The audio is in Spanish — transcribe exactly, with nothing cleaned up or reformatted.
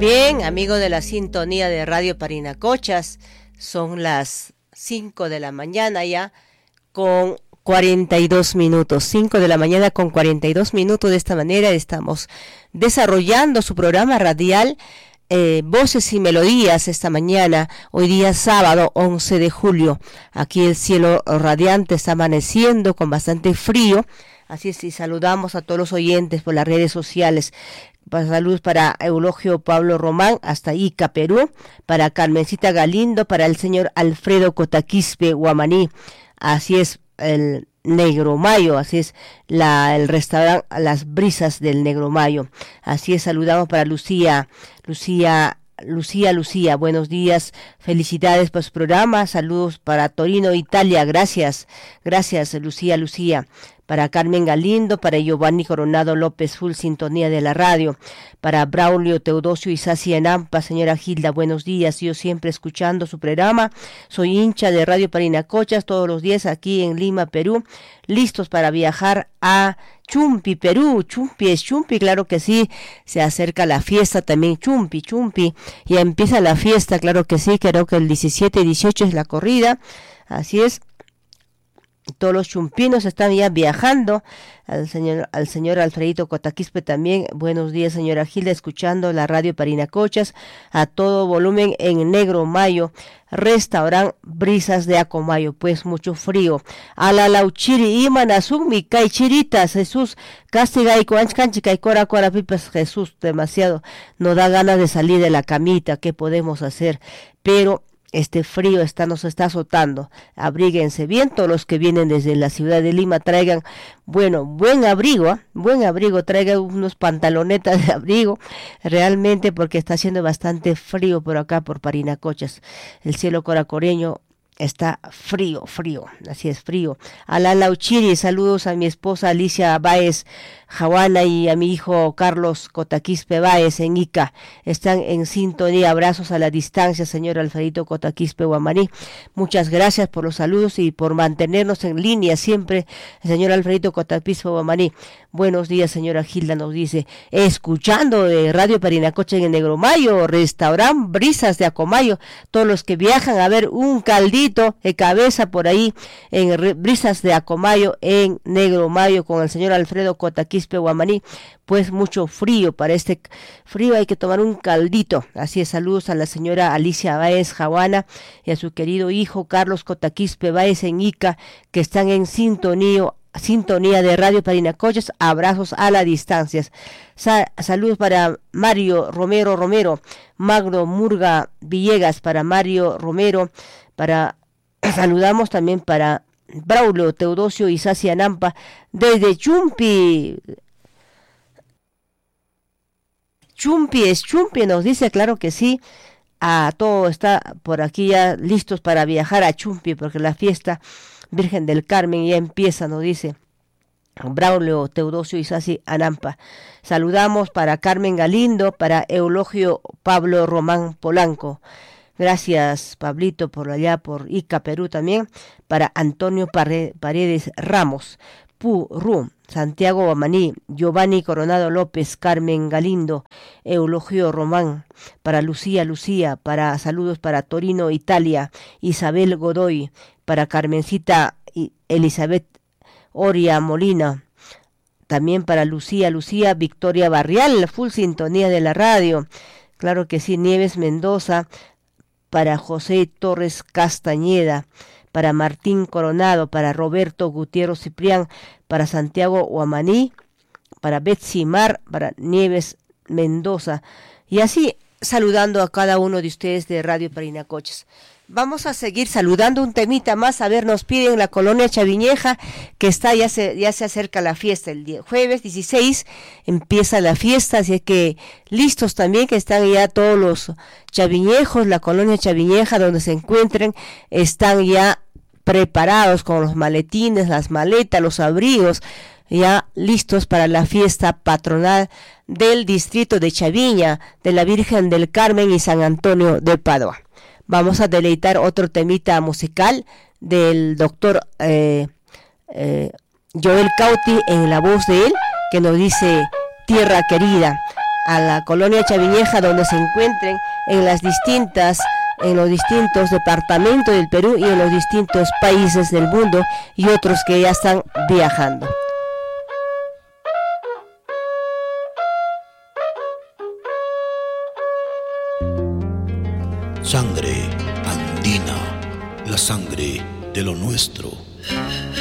Bien, amigo de la sintonía de Radio Parinacochas, son las cinco de la mañana ya con cuarenta y dos minutos, cinco de la mañana con cuarenta y dos minutos. De esta manera estamos desarrollando su programa radial eh, Voces y Melodías esta mañana, hoy día sábado once de julio. Aquí el cielo radiante está amaneciendo con bastante frío, así es, y saludamos a todos los oyentes por las redes sociales. Saludos para Eulogio Pablo Román hasta Ica, Perú, para Carmencita Galindo, para el señor Alfredo Cotaquispe Guamaní, así es, el Negro Mayo, así es, la el restaurante Las Brisas del Negro Mayo, así es, saludamos para Lucía, Lucía, Lucía, Lucía, buenos días, felicidades por su programa, saludos para Torino, Italia, gracias, gracias Lucía, Lucía. Para Carmen Galindo, para Giovanni Coronado López, full sintonía de la radio, para Braulio Teodosio Isasi Enampa, señora Gilda, buenos días, yo siempre escuchando su programa, soy hincha de Radio Parinacochas todos los días aquí en Lima, Perú, listos para viajar a Chumpi, Perú. Chumpi es Chumpi, claro que sí, se acerca la fiesta también, Chumpi, Chumpi, ya empieza la fiesta, claro que sí, creo que el diecisiete y dieciocho es la corrida, así es. Todos los chumpinos están ya viajando, al señor al señor Alfredito Cotaquispe también, buenos días señora Gilda, escuchando la radio Parinacochas, a todo volumen en Negro Mayo, restaurante Brisas de Acomayo, pues mucho frío, a la lauchiri iman asumi kai chiritas, Jesús, castiga y cuanchcanchica y cora cora pipas, Jesús, demasiado, no da ganas de salir de la camita, ¿qué podemos hacer? Pero este frío está, nos está azotando, abríguense bien, todos los que vienen desde la ciudad de Lima traigan, bueno, buen abrigo, ¿eh? buen abrigo, traigan unos pantalonetas de abrigo, realmente porque está haciendo bastante frío por acá, por Parinacochas, el cielo coracoreño está frío, frío, así es, frío. A la Lauchiri, saludos a mi esposa Alicia Báez Jawana y a mi hijo Carlos Cotaquispe Báez en Ica, están en sintonía, abrazos a la distancia, señor Alfredito Cotaquispe Guamaní, muchas gracias por los saludos y por mantenernos en línea siempre, señor Alfredito Cotaquispe Guamaní. Buenos días, señora Gilda, nos dice, escuchando de Radio Parinacocha en el Negro Mayo, restaurante Brisas de Acomayo, todos los que viajan a ver un caldito de cabeza por ahí en Brisas de Acomayo en Negro Mayo con el señor Alfredo Cotaquispe Guamaní, pues mucho frío, para este frío hay que tomar un caldito, así es, saludos a la señora Alicia Báez Jawana y a su querido hijo Carlos Cotaquispe Báez en Ica, que están en sintonía sintonía de Radio Parinacochas, abrazos a la distancia. Sa- saludos para Mario Romero Romero, Magno Murga Villegas, para Mario Romero, para saludamos también para Braulio Teodosio Isasi Anampa desde Chumpi. Chumpi es Chumpi, nos dice, claro que sí. A todo está por aquí ya listos para viajar a Chumpi, porque la fiesta Virgen del Carmen ya empieza, nos dice Braulio Teodosio Isasi Anampa. Saludamos para Carmen Galindo, para Eulogio Pablo Román Polanco. Gracias, Pablito, por allá, por Ica, Perú también. Para Antonio Paredes Ramos, Purú, Santiago Guamaní, Giovanni Coronado López, Carmen Galindo, Eulogio Román, para Lucía Lucía, para saludos para Torino, Italia, Isabel Godoy, para Carmencita Elizabeth Oria Molina, también para Lucía Lucía, Victoria Barrial, full sintonía de la radio, claro que sí, Nieves Mendoza, para José Torres Castañeda, para Martín Coronado, para Roberto Gutiérrez Ciprián, para Santiago Guamaní, para Betsy Mar, para Nieves Mendoza, y así saludando a cada uno de ustedes de Radio Parinacochas. Vamos a seguir saludando un temita más, a ver, nos piden la colonia Chaviñeja, que está, ya se, ya se acerca la fiesta, el día, jueves dieciséis empieza la fiesta, así que listos también, que están ya todos los chaviñejos, la colonia Chaviñeja, donde se encuentren, están ya preparados con los maletines, las maletas, los abrigos, ya listos para la fiesta patronal del distrito de Chaviña, de la Virgen del Carmen y San Antonio de Padua. Vamos a deleitar otro temita musical del doctor eh, eh, Joel Cauti en la voz de él, que nos dice Tierra Querida. a la colonia Chaviñeja, donde se encuentren en las distintas en los distintos departamentos del Perú y en los distintos países del mundo, y otros que ya están viajando. Sangre andina, la sangre de lo nuestro.